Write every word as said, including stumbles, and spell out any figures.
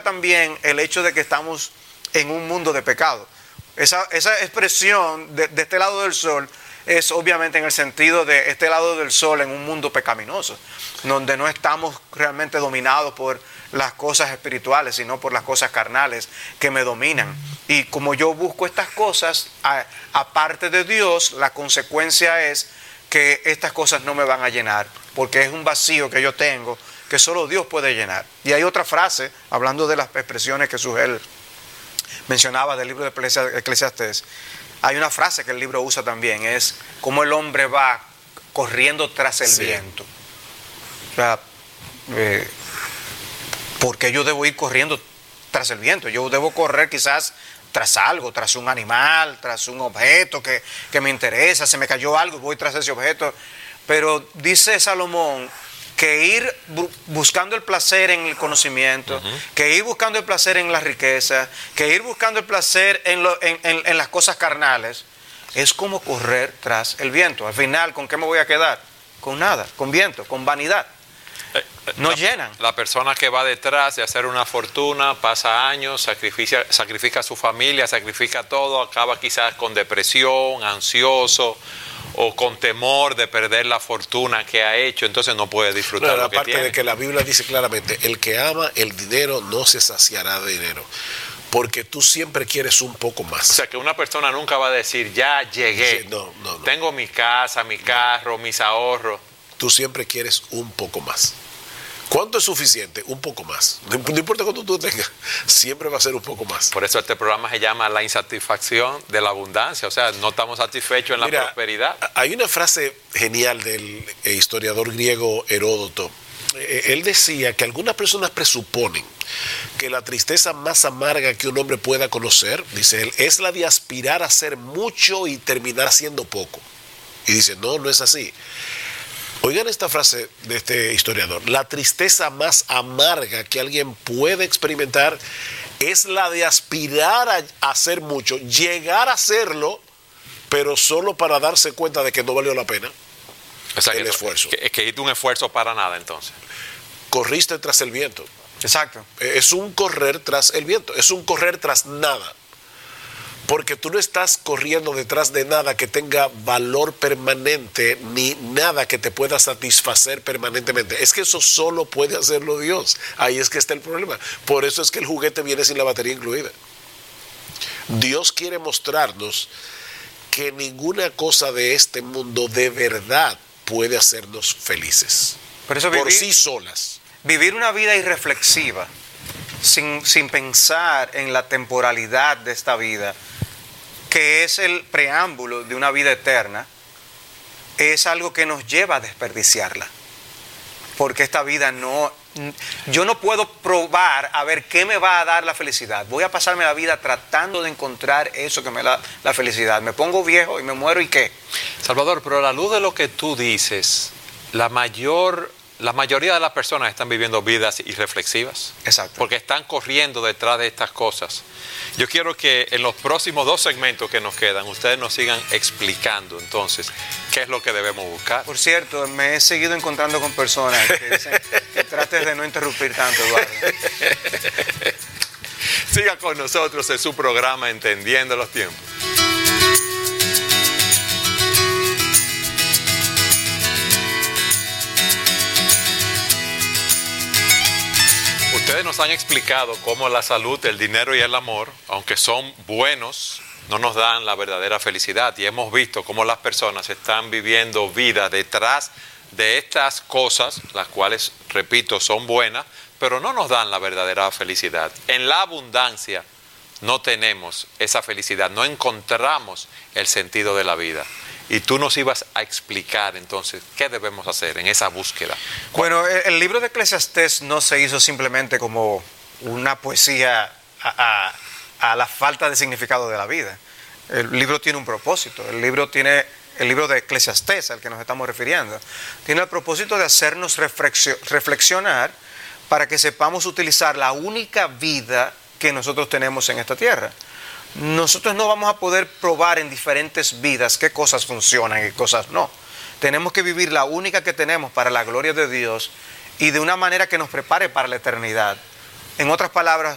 también el hecho de que estamos en un mundo de pecado. Esa, esa expresión de, de este lado del sol es obviamente en el sentido de este lado del sol en un mundo pecaminoso, donde no estamos realmente dominados por las cosas espirituales, sino por las cosas carnales que me dominan. Y como yo busco estas cosas, a, aparte de Dios, la consecuencia es que estas cosas no me van a llenar, porque es un vacío que yo tengo que solo Dios puede llenar. Y hay otra frase, hablando de las expresiones que Sugel mencionaba del libro de Eclesiastés, hay una frase que el libro usa también, es como el hombre va corriendo tras el sí. viento. O sea, eh, ¿por qué yo debo ir corriendo tras el viento? Yo debo correr quizás tras algo, tras un animal, tras un objeto que, que me interesa, se me cayó algo, voy tras ese objeto. Pero dice Salomón que ir bu buscando el placer en el conocimiento, uh-huh. que ir buscando el placer en la riqueza, que ir buscando el placer en, lo, en, en, en las cosas carnales, es como correr tras el viento. Al final, ¿con qué me voy a quedar? Con nada, con viento, con vanidad. No la, llenan. La persona que va detrás de hacer una fortuna pasa años, sacrifica, sacrifica a su familia, sacrifica todo, acaba quizás con depresión, ansioso o con temor de perder la fortuna que ha hecho, entonces no puede disfrutar no, lo que aparte tiene. De que la Biblia dice claramente, el que ama el dinero no se saciará de dinero, porque tú siempre quieres un poco más. O sea, que una persona nunca va a decir, ya llegué, sí, no, no, no. tengo mi casa, mi carro, no. mis ahorros. Tú siempre quieres un poco más. ¿Cuánto es suficiente? Un poco más. No importa cuánto tú tengas, siempre va a ser un poco más. Por eso este programa se llama La insatisfacción de la abundancia. O sea, no estamos satisfechos en Mira, la prosperidad. Hay una frase genial del historiador griego Heródoto. Él decía que algunas personas presuponen que la tristeza más amarga que un hombre pueda conocer, dice él, es la de aspirar a hacer mucho y terminar siendo poco. Y dice, no, no es así. Oigan esta frase de este historiador. La tristeza más amarga que alguien puede experimentar es la de aspirar a hacer mucho, llegar a hacerlo, pero solo para darse cuenta de que no valió la pena o sea, el que, esfuerzo. Que, que hizo un esfuerzo para nada entonces. Corriste tras el viento. Exacto. Es un correr tras el viento, es un correr tras nada. Porque tú no estás corriendo detrás de nada que tenga valor permanente, ni nada que te pueda satisfacer permanentemente. Es que eso solo puede hacerlo Dios. Ahí es que está el problema. Por eso es que el juguete viene sin la batería incluida. Dios quiere mostrarnos que ninguna cosa de este mundo de verdad puede hacernos felices. Por eso por vivir, sí solas. Vivir una vida irreflexiva, sin, sin pensar en la temporalidad de esta vida, que es el preámbulo de una vida eterna, es algo que nos lleva a desperdiciarla. Porque esta vida no... Yo no puedo probar a ver qué me va a dar la felicidad. Voy a pasarme la vida tratando de encontrar eso que me da la felicidad. Me pongo viejo y me muero, ¿y qué? Salvador, pero a la luz de lo que tú dices, la mayor... La mayoría de las personas están viviendo vidas irreflexivas. Exacto. Porque están corriendo detrás de estas cosas. Yo quiero que en los próximos dos segmentos que nos quedan, ustedes nos sigan explicando entonces qué es lo que debemos buscar. Por cierto, me he seguido encontrando con personas que dicen que trates de no interrumpir tanto, Eduardo. Siga con nosotros en su programa Entendiendo los Tiempos. Ustedes nos han explicado cómo la salud, el dinero y el amor, aunque son buenos, no nos dan la verdadera felicidad. Y hemos visto cómo las personas están viviendo vidas detrás de estas cosas, las cuales, repito, son buenas, pero no nos dan la verdadera felicidad. En la abundancia no tenemos esa felicidad, no encontramos el sentido de la vida. Y tú nos ibas a explicar entonces qué debemos hacer en esa búsqueda. Bueno, el libro de Eclesiastés no se hizo simplemente como una poesía a, a, a la falta de significado de la vida. El libro tiene un propósito. El libro tiene, el libro de Eclesiastés al que nos estamos refiriendo, tiene el propósito de hacernos reflexionar para que sepamos utilizar la única vida que nosotros tenemos en esta tierra. Nosotros no vamos a poder probar en diferentes vidas qué cosas funcionan y qué cosas no. Tenemos que vivir la única que tenemos para la gloria de Dios y de una manera que nos prepare para la eternidad. En otras palabras,